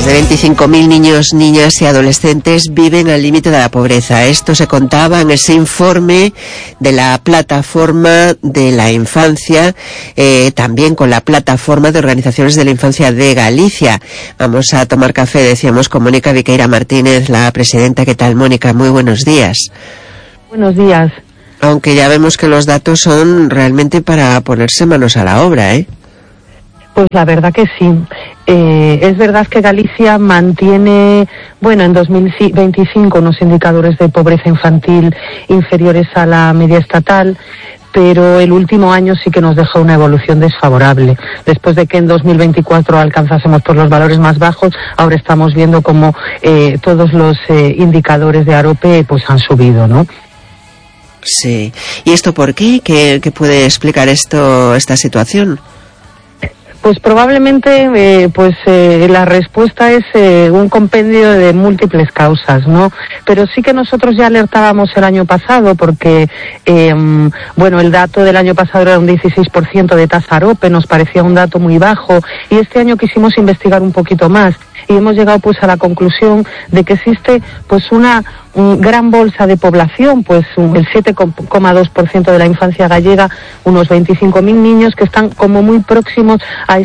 Más de 25.000 niños, niñas y adolescentes viven al límite de la pobreza. Esto se contaba en ese informe de la Plataforma de la Infancia, también con la Plataforma de Organizaciones de la Infancia de Galicia. Vamos a tomar café, decíamos, con Mónica Viqueira Martínez, la presidenta. ¿Qué tal, Mónica? Muy buenos días. Buenos días. Aunque ya vemos que los datos son realmente para ponerse manos a la obra, ¿eh? Pues la verdad que sí. Es verdad que Galicia mantiene, en 2025 unos indicadores de pobreza infantil inferiores a la media estatal, pero el último año sí que nos dejó una evolución desfavorable. Después de que en 2024 alcanzásemos por los valores más bajos, ahora estamos viendo como todos los indicadores de AROPE pues han subido, ¿no? Sí. ¿Y esto por qué? ¿Qué puede explicar esta situación? Pues probablemente la respuesta es un compendio de múltiples causas, ¿no? Pero sí que nosotros ya alertábamos el año pasado porque, el dato del año pasado era un 16% de tasa AROPE, nos parecía un dato muy bajo, y este año quisimos investigar un poquito más y hemos llegado pues a la conclusión de que existe pues una gran bolsa de población, pues el 7,2% de la infancia gallega, unos 25.000 niños que están como muy próximos a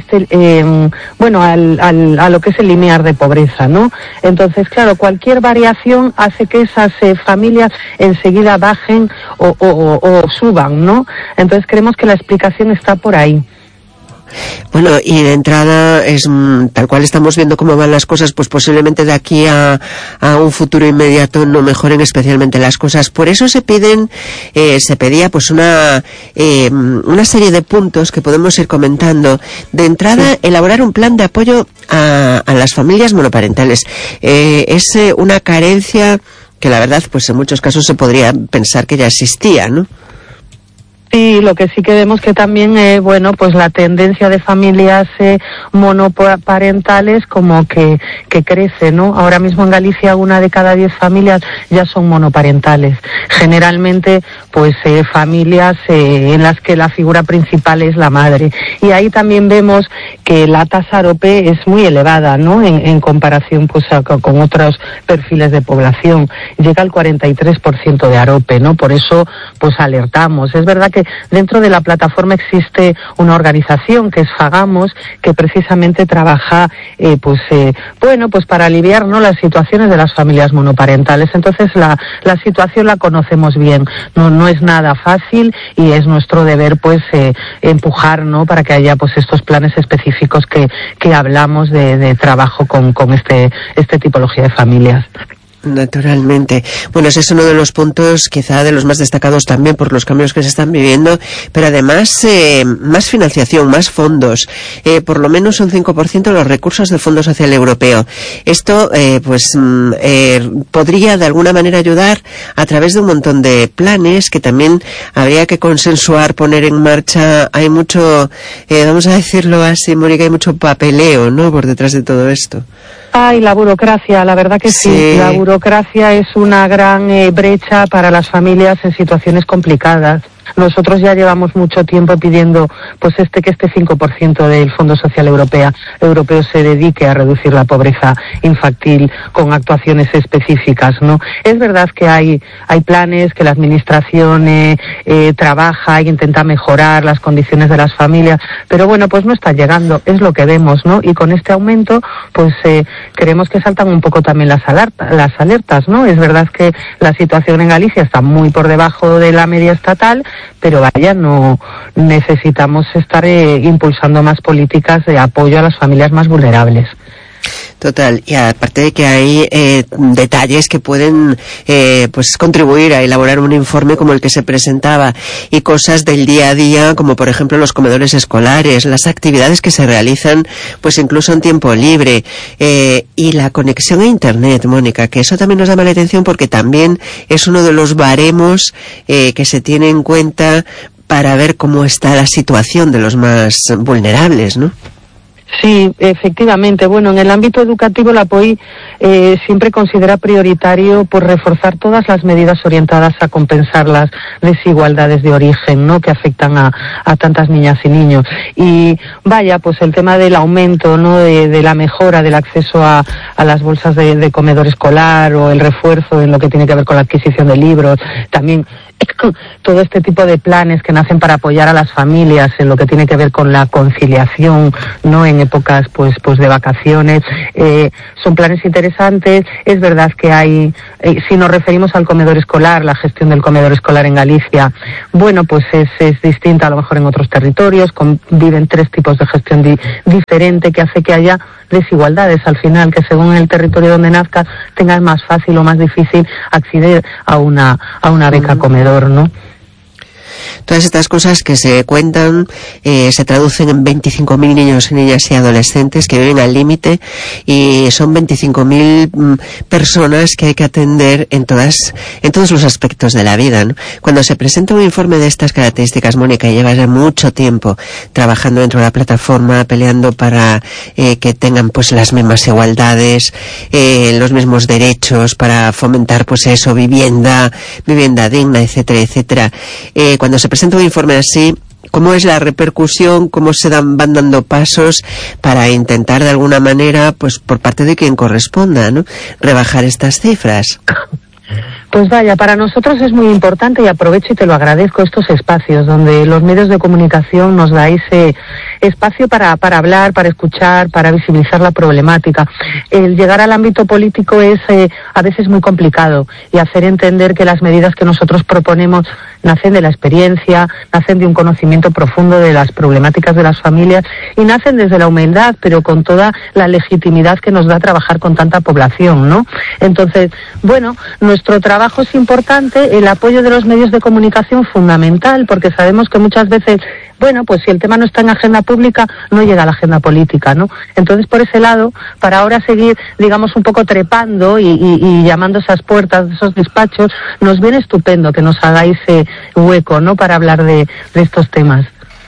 a lo que es el limiar de pobreza, ¿no? Entonces, claro, cualquier variación hace que esas familias enseguida bajen o suban, ¿no? Entonces creemos que la explicación está por ahí. Bueno, y de entrada es tal cual estamos viendo cómo van las cosas, pues posiblemente de aquí a un futuro inmediato no mejoren especialmente las cosas. Por eso se pedía pues una serie de puntos que podemos ir comentando. De entrada, elaborar un plan de apoyo a las familias monoparentales. Es una carencia que la verdad pues en muchos casos se podría pensar que ya existía, ¿no? Sí, lo que sí que vemos que también, pues la tendencia de familias monoparentales como que crece, ¿no? Ahora mismo en Galicia 1 de cada 10 familias ya son monoparentales. Generalmente, pues familias en las que la figura principal es la madre. Y ahí también vemos que la tasa AROPE es muy elevada, ¿no? En comparación pues con otros perfiles de población. Llega al 43% de AROPE, ¿no? Por eso, pues alertamos. Es verdad que dentro de la plataforma existe una organización que es Fagamos, que precisamente trabaja para aliviar, ¿no?, las situaciones de las familias monoparentales. Entonces la situación la conocemos bien, no es nada fácil y es nuestro deber pues empujar, ¿no?, para que haya pues estos planes específicos que hablamos de trabajo con este tipología de familias. Naturalmente. Bueno, ese es uno de los puntos quizá de los más destacados también por los cambios que se están viviendo, pero además más financiación, más fondos, por lo menos un 5% de los recursos del Fondo Social Europeo. Esto podría de alguna manera ayudar a través de un montón de planes que también habría que consensuar, poner en marcha. Hay mucho, vamos a decirlo así, Mónica, hay mucho papeleo, ¿no?, por detrás de todo esto. Ay, la burocracia, la verdad que sí. La burocracia es una gran brecha para las familias en situaciones complicadas. Nosotros ya llevamos mucho tiempo pidiendo pues que este 5% del Fondo Social Europeo se dedique a reducir la pobreza infantil con actuaciones específicas, ¿no? Es verdad que hay planes que la administración trabaja e intenta mejorar las condiciones de las familias, pero pues no está llegando, es lo que vemos, ¿no? Y con este aumento pues creemos que saltan un poco también las alertas, ¿no? Es verdad que la situación en Galicia está muy por debajo de la media estatal, pero no necesitamos estar impulsando más políticas de apoyo a las familias más vulnerables. Total, y aparte de que hay detalles que pueden contribuir a elaborar un informe como el que se presentaba, y cosas del día a día como por ejemplo los comedores escolares, las actividades que se realizan pues incluso en tiempo libre, y la conexión a internet, Mónica, que eso también nos llama la atención porque también es uno de los baremos que se tiene en cuenta para ver cómo está la situación de los más vulnerables, ¿no? Sí, efectivamente. Bueno, en el ámbito educativo la POI siempre considera prioritario pues reforzar todas las medidas orientadas a compensar las desigualdades de origen, ¿no?, que afectan a tantas niñas y niños. Y vaya, pues el tema del aumento, ¿no?, de la mejora del acceso a las bolsas de comedor escolar, o el refuerzo en lo que tiene que ver con la adquisición de libros, también todo este tipo de planes que nacen para apoyar a las familias en lo que tiene que ver con la conciliación, ¿no?, en épocas pues de vacaciones, son planes interesantes. Es verdad que hay, si nos referimos al comedor escolar, la gestión del comedor escolar en Galicia, bueno, pues es distinta a lo mejor en otros territorios, conviven 3 tipos de gestión diferente, que hace que haya desigualdades al final, que según el territorio donde nazcas tengas más fácil o más difícil acceder a una beca comedor, ¿no? Todas estas cosas que se cuentan se traducen en 25.000 niños, niñas y adolescentes que viven al límite, y son 25.000 personas que hay que atender en todos los aspectos de la vida, ¿no? Cuando se presenta un informe de estas características, Mónica, y llevas ya mucho tiempo trabajando dentro de la plataforma, peleando para que tengan pues las mismas igualdades, los mismos derechos, para fomentar pues eso, vivienda digna, etcétera, etcétera. Cuando se presenta un informe así, ¿cómo es la repercusión? ¿Cómo van dando pasos para intentar de alguna manera, pues por parte de quien corresponda, ¿no?, rebajar estas cifras? Pues vaya, para nosotros es muy importante, y aprovecho y te lo agradezco, estos espacios donde los medios de comunicación nos dais espacio para hablar, para escuchar, para visibilizar la problemática. El llegar al ámbito político es a veces muy complicado, y hacer entender que las medidas que nosotros proponemos nacen de la experiencia, nacen de un conocimiento profundo de las problemáticas de las familias, y nacen desde la humildad, pero con toda la legitimidad que nos da trabajar con tanta población, ¿no? Entonces, bueno, nuestro trabajo es importante, el apoyo de los medios de comunicación fundamental, porque sabemos que muchas veces, bueno, pues si el tema no está en agenda pública, no llega a la agenda política, ¿no? Entonces, por ese lado, para ahora seguir, digamos, un poco trepando y llamando esas puertas, esos despachos, nos viene estupendo que nos hagáis hueco, ¿no?, para hablar de estos temas.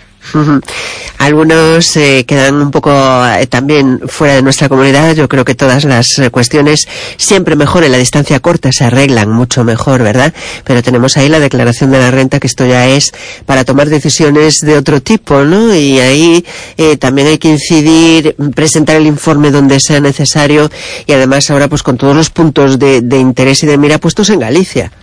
Algunos quedan un poco también fuera de nuestra comunidad. Yo creo que todas las cuestiones siempre mejor en la distancia corta se arreglan mucho mejor, ¿verdad? Pero tenemos ahí la declaración de la renta, que esto ya es para tomar decisiones de otro tipo, ¿no? Y ahí también hay que incidir, presentar el informe donde sea necesario, y además ahora pues con todos los puntos de interés y de mira puestos en Galicia.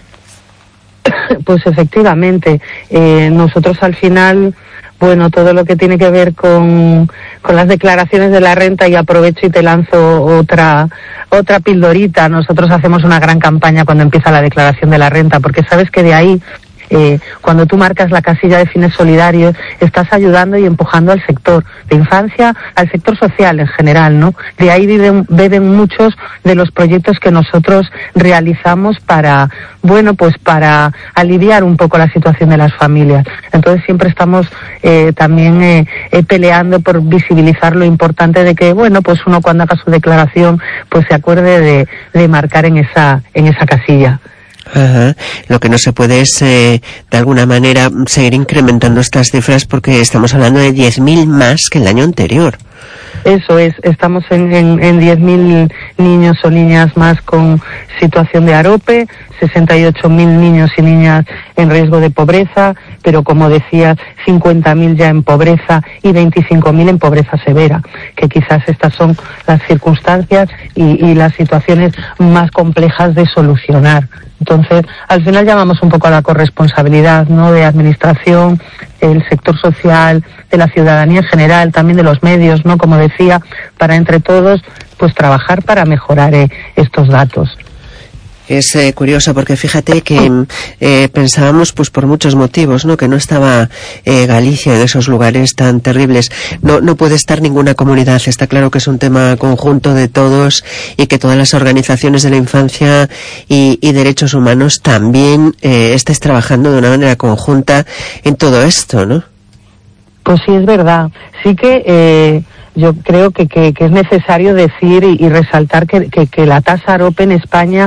Pues efectivamente, nosotros al final, bueno, todo lo que tiene que ver con las declaraciones de la renta, y aprovecho y te lanzo otra pildorita. Nosotros hacemos una gran campaña cuando empieza la declaración de la renta, porque sabes que de ahí, cuando tú marcas la casilla de fines solidarios, estás ayudando y empujando al sector de infancia, al sector social en general, ¿no? De ahí beben muchos de los proyectos que nosotros realizamos para, bueno, pues para aliviar un poco la situación de las familias. Entonces siempre estamos también peleando por visibilizar lo importante de que, bueno, pues uno cuando haga su declaración, pues se acuerde de marcar en esa casilla. Ajá. Lo que no se puede es, de alguna manera, seguir incrementando estas cifras, porque estamos hablando de 10.000 más que el año anterior. Eso es, estamos en 10.000 niños o niñas más con situación de AROPE, 68.000 niños y niñas en riesgo de pobreza, pero como decías, 50.000 ya en pobreza y 25.000 en pobreza severa, que quizás estas son las circunstancias y las situaciones más complejas de solucionar. Entonces, al final llamamos un poco a la corresponsabilidad, ¿no?, de administración, el sector social, de la ciudadanía en general, también de los medios, ¿no?, como decía, para entre todos, pues trabajar para mejorar estos datos. Es curioso, porque fíjate que pensábamos, pues por muchos motivos, ¿no?, que no estaba Galicia en esos lugares tan terribles. No puede estar ninguna comunidad. Está claro que es un tema conjunto de todos, y que todas las organizaciones de la infancia y derechos humanos también estés trabajando de una manera conjunta en todo esto, ¿no? Pues sí, es verdad. Sí que yo creo que es necesario decir y resaltar que la tasa AROPE en España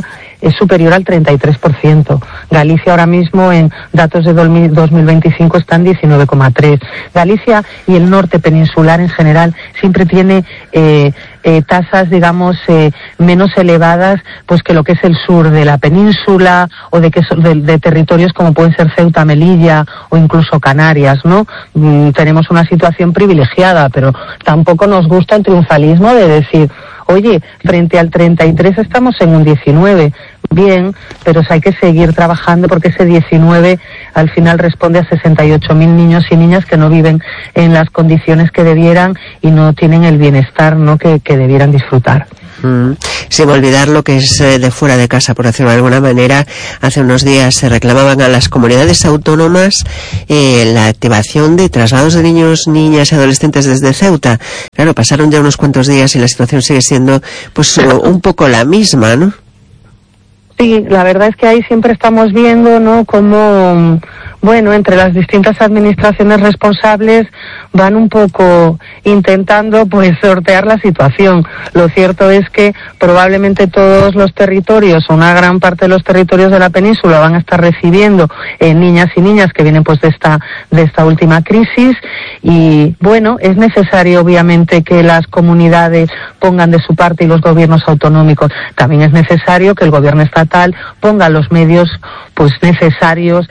es superior al 33%. Galicia ahora mismo en datos de 2025 está en 19,3%. Galicia y el norte peninsular en general siempre tiene tasas, digamos, menos elevadas pues que lo que es el sur de la península o de territorios como pueden ser Ceuta, Melilla o incluso Canarias, ¿no? Tenemos una situación privilegiada, pero tampoco nos gusta el triunfalismo de decir, oye, frente al 33 estamos en un 19, bien, pero hay que seguir trabajando porque ese 19 al final responde a 68.000 niños y niñas que no viven en las condiciones que debieran y no tienen el bienestar, ¿no?, que debieran disfrutar. Sin olvidar lo que es de fuera de casa, por decirlo de alguna manera. Hace unos días se reclamaban a las comunidades autónomas la activación de traslados de niños, niñas y adolescentes desde Ceuta. Claro, pasaron ya unos cuantos días y la situación sigue siendo pues un poco la misma, ¿no? Sí, la verdad es que ahí siempre estamos viendo, ¿no?, cómo, bueno, entre las distintas administraciones responsables van un poco intentando pues sortear la situación. Lo cierto es que probablemente todos los territorios, o una gran parte de los territorios de la península van a estar recibiendo niñas y niñas que vienen pues de esta última crisis y bueno, es necesario obviamente que las comunidades pongan de su parte y los gobiernos autonómicos. También es necesario que el gobierno estatal ponga los medios pues necesarios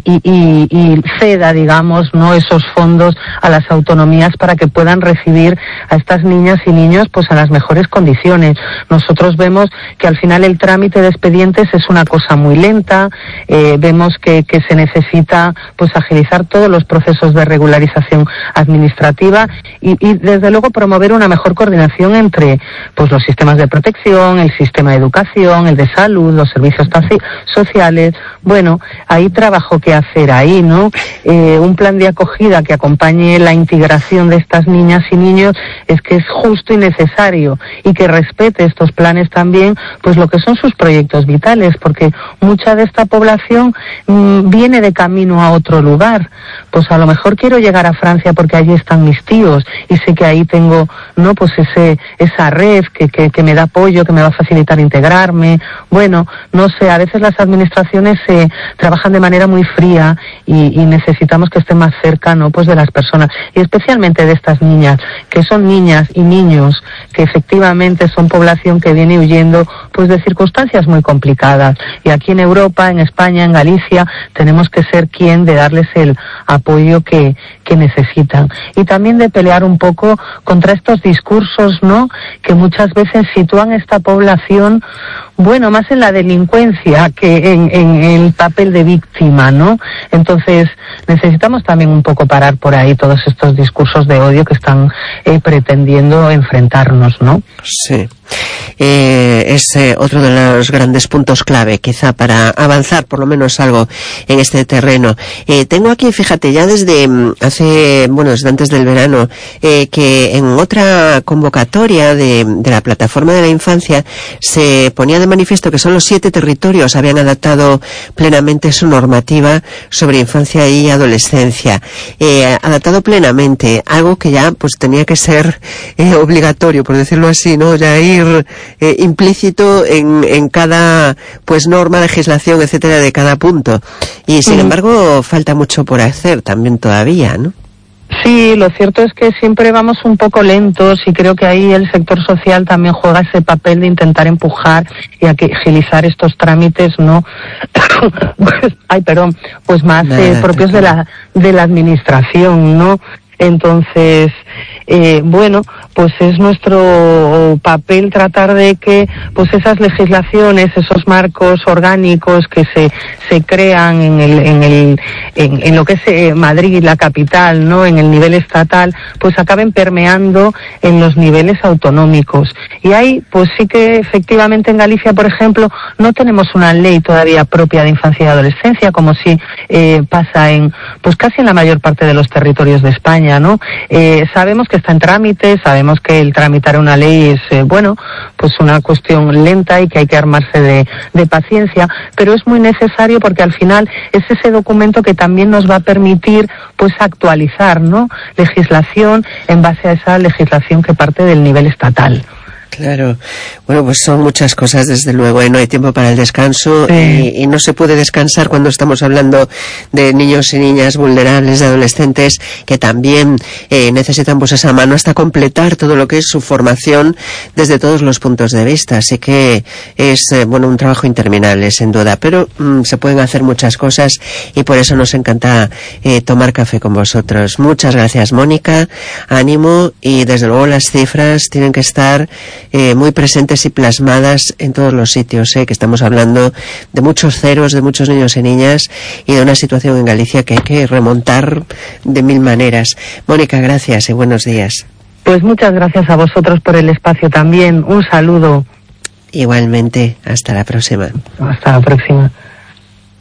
y ceda, digamos, no esos fondos a las autonomías para que puedan recibir a estas niñas y niños pues en las mejores condiciones. Nosotros vemos que al final el trámite de expedientes es una cosa muy lenta, vemos que se necesita pues agilizar todos los procesos de regularización administrativa y desde luego promover una mejor coordinación entre pues los sistemas de protección, el sistema de educación, el de salud, los servicios sociales. Bueno, hay trabajo que hacer ahí, ¿no? Un plan de acogida que acompañe la integración de estas niñas y niños es que es justo y necesario y que respete estos planes también, pues lo que son sus proyectos vitales, porque mucha de esta población viene de camino a otro lugar. Pues a lo mejor quiero llegar a Francia porque allí están mis tíos y sé que ahí tengo, ¿no?, pues esa red que me da apoyo, que me va a facilitar integrarme. Bueno, no sé, a veces las administraciones trabajan de manera muy fría y necesitamos que estén más cerca, ¿no?, pues de las personas y especialmente de estas niñas, que son niñas y niños que efectivamente son población que viene huyendo pues de circunstancias muy complicadas y aquí en Europa, en España, en Galicia tenemos que ser quien de darles el apoyo que necesitan y también de pelear un poco contra estos discursos, ¿no?, que muchas veces sitúan esta población bueno, más en la delincuencia que en el papel de víctima, ¿no? Entonces, necesitamos también un poco parar por ahí todos estos discursos de odio que están pretendiendo enfrentarnos, ¿no? Sí. Es otro de los grandes puntos clave, quizá, para avanzar por lo menos algo en este terreno. Tengo aquí, fíjate, ya desde antes del verano, que en otra convocatoria de la Plataforma de la Infancia se ponía de manifiesto que solo 7 territorios habían adaptado plenamente su normativa sobre infancia y adolescencia. Adaptado plenamente, algo que ya pues tenía que ser obligatorio, por decirlo así, ¿no? Ya ir implícito en cada pues norma, legislación, etcétera, de cada punto. Y sin embargo falta mucho por hacer también todavía, ¿no? Sí, lo cierto es que siempre vamos un poco lentos y creo que ahí el sector social también juega ese papel de intentar empujar y agilizar estos trámites, ¿no? Pues más propios de la administración, ¿no? Entonces, pues es nuestro papel tratar de que pues esas legislaciones, esos marcos orgánicos que se crean en lo que es Madrid, la capital, ¿no?, en el nivel estatal, pues acaben permeando en los niveles autonómicos. Y ahí, pues sí que efectivamente en Galicia, por ejemplo, no tenemos una ley todavía propia de infancia y adolescencia, como sí pasa pues casi en la mayor parte de los territorios de España, ¿no? Sabemos que está en trámite, sabemos que el tramitar una ley es, pues una cuestión lenta y que hay que armarse de paciencia, pero es muy necesario porque al final es ese documento que también nos va a permitir, pues, actualizar, ¿no?, legislación en base a esa legislación que parte del nivel estatal. Claro. Bueno, pues son muchas cosas, desde luego, no hay tiempo para el descanso, y no se puede descansar cuando estamos hablando de niños y niñas vulnerables, de adolescentes que también necesitan pues esa mano hasta completar todo lo que es su formación desde todos los puntos de vista. Así que es un trabajo interminable, sin duda, pero se pueden hacer muchas cosas y por eso nos encanta tomar café con vosotros. Muchas gracias, Mónica, ánimo, y desde luego las cifras tienen que estar muy presentes y plasmadas en todos los sitios, que estamos hablando de muchos ceros, de muchos niños y niñas, y de una situación en Galicia que hay que remontar de mil maneras. Mónica, gracias y buenos días. Pues muchas gracias a vosotros por el espacio también. Un saludo. Igualmente, hasta la próxima. Hasta la próxima.